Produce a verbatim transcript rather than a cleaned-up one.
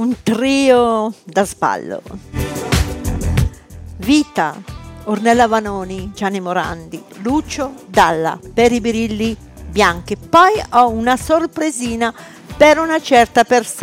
un trio da spallo. Vita, Ornella Vanoni, Gianni Morandi, Lucio Dalla per i Birilli Bianchi. Poi ho una sorpresina per una certa persona